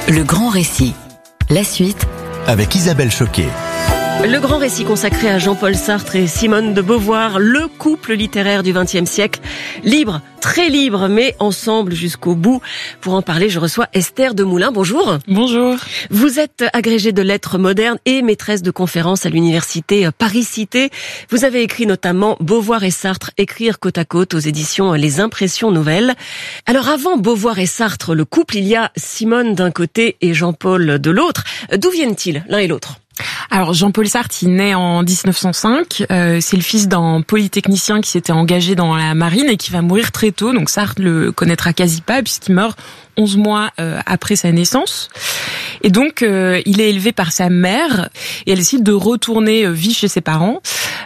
Le grand récit. La suite avec Isabelle Choquet. Le grand récit consacré à Jean-Paul Sartre et Simone de Beauvoir, le couple littéraire du XXe siècle. Libre, très libre, mais ensemble jusqu'au bout. Pour en parler, je reçois Esther Demoulin. Bonjour. Bonjour. Vous êtes agrégée de lettres modernes et maîtresse de conférences à l'université Paris-Cité. Vous avez écrit notamment Beauvoir et Sartre, écrire côte à côte aux éditions Les Impressions Nouvelles. Alors avant Beauvoir et Sartre, le couple, il y a Simone d'un côté et Jean-Paul de l'autre. D'où viennent-ils l'un et l'autre ? Alors Jean-Paul Sartre, il naît en 1905. C'est le fils d'un polytechnicien qui s'était engagé dans la marine et qui va mourir très tôt. Donc Sartre le connaîtra quasi pas puisqu'il meurt 11 mois après sa naissance. Et donc il est élevé par sa mère et elle décide de retourner vivre chez ses parents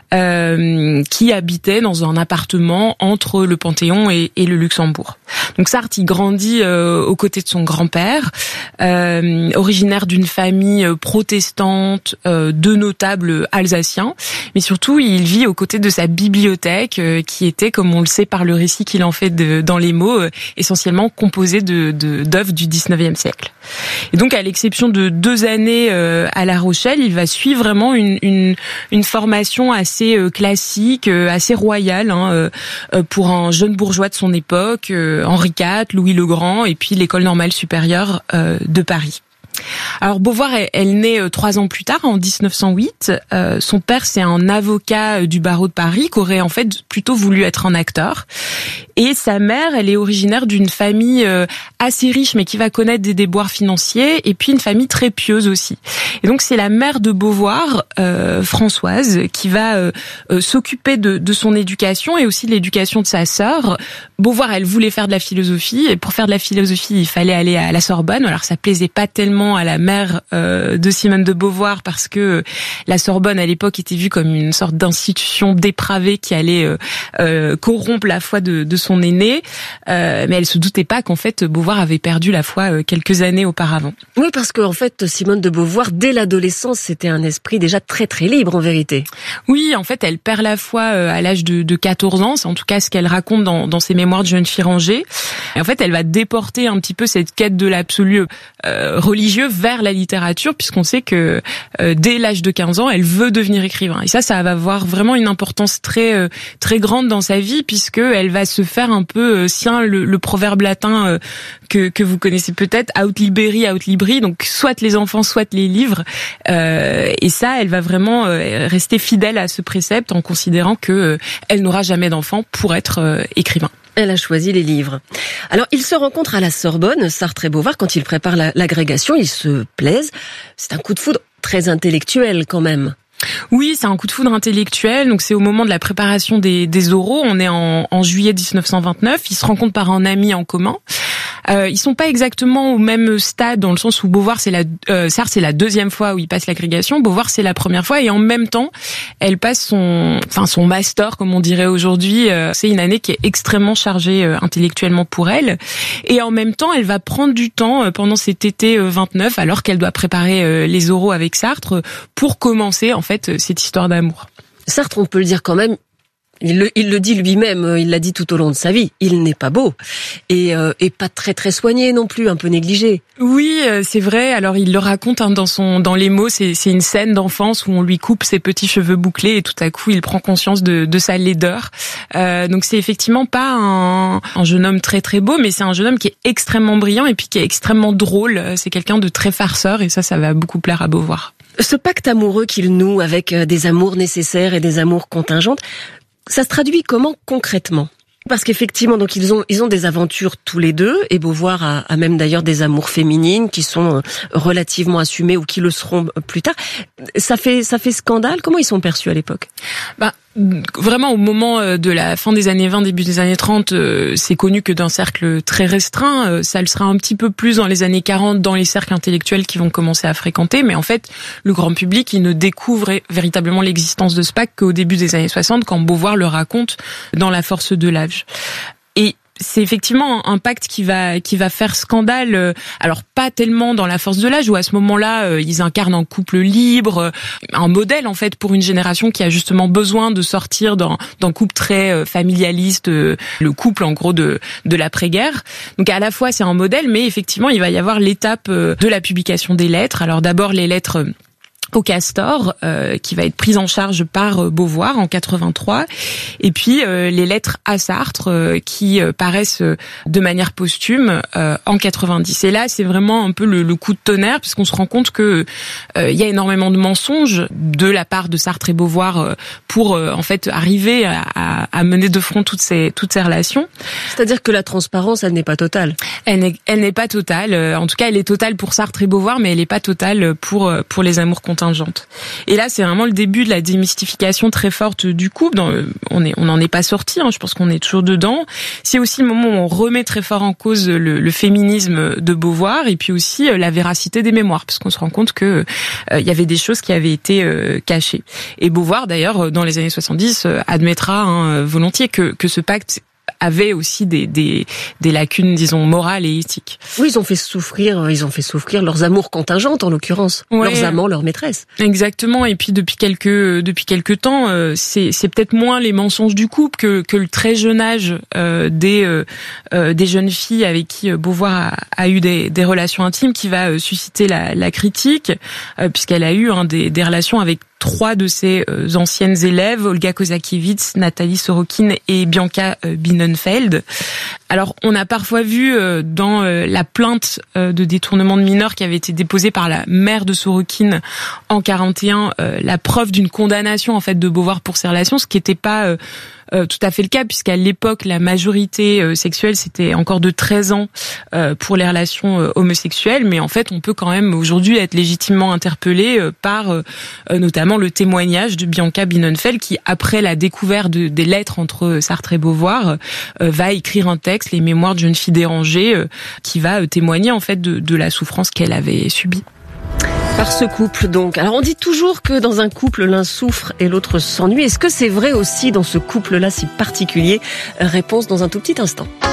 qui habitaient dans un appartement entre le Panthéon et le Luxembourg. Donc Sartre, il grandit aux côtés de son grand-père, originaire d'une famille protestante de notables alsaciens, mais surtout il vit aux côtés de sa bibliothèque qui était, comme on le sait par le récit qu'il en fait dans les mots, essentiellement composée d'œuvres du 19e siècle. Et donc à l'exception de 2 années à La Rochelle, il va suivre vraiment une formation assez classique, assez royale pour un jeune bourgeois de son époque, Henri IV, Louis le Grand et puis l'école normale supérieure de Paris. Alors Beauvoir, elle naît 3 ans plus tard, en 1908. Son père, c'est un avocat du barreau de Paris qui aurait en fait plutôt voulu être un acteur. Et sa mère, elle est originaire d'une famille assez riche, mais qui va connaître des déboires financiers, et puis une famille très pieuse aussi. Et donc c'est la mère de Beauvoir, Françoise, qui va s'occuper de son éducation et aussi de l'éducation de sa sœur. Beauvoir, elle voulait faire de la philosophie, et pour faire de la philosophie, il fallait aller à la Sorbonne. Alors ça plaisait pas tellement à la mère de Simone de Beauvoir parce que la Sorbonne à l'époque était vue comme une sorte d'institution dépravée qui allait corrompre la foi de son aîné, mais elle se doutait pas qu'en fait Beauvoir avait perdu la foi quelques années auparavant. Oui, parce qu'en fait Simone de Beauvoir, dès l'adolescence, c'était un esprit déjà très très libre en vérité. Oui, en fait elle perd la foi à l'âge de 14 ans, c'est en tout cas ce qu'elle raconte dans ses mémoires de jeune fille rangée. Et en fait elle va déporter un petit peu cette quête de l'absolu religieux vers la littérature, puisqu'on sait que dès l'âge de 15 ans, elle veut devenir écrivain. Et ça va avoir vraiment une importance très très grande dans sa vie, puisque elle va se faire un peu sien le proverbe latin que vous connaissez peut-être, aut liberi, aut libri, donc soit les enfants, soit les livres. Et ça, elle va vraiment rester fidèle à ce précepte en considérant que elle n'aura jamais d'enfant pour être écrivain. Elle a choisi les livres. Alors, ils se rencontrent à la Sorbonne, Sartre et Beauvoir, quand ils préparent l'agrégation, ils se plaisent. C'est un coup de foudre très intellectuel quand même. Oui, c'est un coup de foudre intellectuel. Donc c'est au moment de la préparation des oraux. On est en juillet 1929. Ils se rencontrent par un ami en commun. Ils sont pas exactement au même stade dans le sens où Beauvoir Sartre c'est la 2e fois où il passe l'agrégation. Beauvoir c'est la première fois et en même temps elle passe son master comme on dirait aujourd'hui. C'est une année qui est extrêmement chargée intellectuellement pour elle et en même temps elle va prendre du temps pendant cet été 29 alors qu'elle doit préparer les oraux avec Sartre pour commencer en fait cette histoire d'amour. Sartre, on peut le dire quand même. Il le dit lui-même, il l'a dit tout au long de sa vie, il n'est pas beau et pas très très soigné non plus, un peu négligé. Oui, c'est vrai. Alors il le raconte dans les mots, c'est une scène d'enfance où on lui coupe ses petits cheveux bouclés et tout à coup il prend conscience de sa laideur. Donc c'est effectivement pas un jeune homme très très beau, mais c'est un jeune homme qui est extrêmement brillant et puis qui est extrêmement drôle. C'est quelqu'un de très farceur et ça va beaucoup plaire à Beauvoir. Ce pacte amoureux qu'il noue avec des amours nécessaires et des amours contingentes, ça se traduit comment concrètement ? Parce qu'effectivement, donc ils ont des aventures tous les deux, et Beauvoir a même d'ailleurs des amours féminines qui sont relativement assumées ou qui le seront plus tard. Ça fait scandale. Comment ils sont perçus à l'époque ? Vraiment au moment de la fin des années 20, début des années 30, c'est connu que d'un cercle très restreint. Ça le sera un petit peu plus dans les années 40, dans les cercles intellectuels qui vont commencer à fréquenter. Mais en fait, le grand public, il ne découvre véritablement l'existence de ce pacte qu'au début des années 60, quand Beauvoir le raconte dans La force de l'âge. Et c'est effectivement un pacte qui va faire scandale. Alors pas tellement dans la force de l'âge, où à ce moment-là ils incarnent un couple libre, un modèle en fait pour une génération qui a justement besoin de sortir d'un couple très familialiste, le couple en gros de l'après-guerre. Donc à la fois c'est un modèle, mais effectivement il va y avoir l'étape de la publication des lettres. Alors d'abord les lettres au Castor, qui va être prise en charge par Beauvoir en 83, et puis les lettres à Sartre qui paraissent de manière posthume en 90. Et là, c'est vraiment un peu le coup de tonnerre, puisqu'on se rend compte que il y a énormément de mensonges de la part de Sartre et Beauvoir pour en fait arriver à mener de front toutes ces relations. C'est-à-dire que la transparence, elle n'est pas totale. Elle n'est pas totale. En tout cas, elle est totale pour Sartre et Beauvoir, mais elle n'est pas totale pour les amours contingentes. Et là, c'est vraiment le début de la démystification très forte du couple. On n'en est pas sorti, je pense qu'on est toujours dedans. C'est aussi le moment où on remet très fort en cause le féminisme de Beauvoir, et puis aussi la véracité des mémoires, parce qu'on se rend compte que il y avait des choses qui avaient été cachées. Et Beauvoir, d'ailleurs, dans les années 70, admettra volontiers que ce pacte avaient aussi des lacunes, disons, morales et éthiques. Oui, ils ont fait souffrir leurs amours contingentes, en l'occurrence. Ouais. Leurs amants, leurs maîtresses. Exactement. Et puis, depuis quelques temps, c'est peut-être moins les mensonges du couple que le très jeune âge, des jeunes filles avec qui Beauvoir a eu des relations intimes qui va susciter la critique, puisqu'elle a eu des relations avec 3 de ses anciennes élèves, Olga Kozakiewicz, Nathalie Sorokin et Bianca Bienenfeld. Alors, on a parfois vu dans la plainte de détournement de mineurs qui avait été déposée par la mère de Sorokin en 41, la preuve d'une condamnation en fait de Beauvoir pour ces relations, ce qui n'était pas tout à fait le cas, puisqu'à l'époque la majorité sexuelle c'était encore de 13 ans pour les relations homosexuelles, mais en fait on peut quand même aujourd'hui être légitimement interpellé par notamment le témoignage de Bianca Bienenfeld qui, après la découverte des lettres entre Sartre et Beauvoir, va écrire un texte, Les Mémoires de jeune fille dérangée, qui va témoigner en fait de la souffrance qu'elle avait subie. Par ce couple, donc. Alors, on dit toujours que dans un couple, l'un souffre et l'autre s'ennuie. Est-ce que c'est vrai aussi dans ce couple-là si particulier ? Réponse dans un tout petit instant.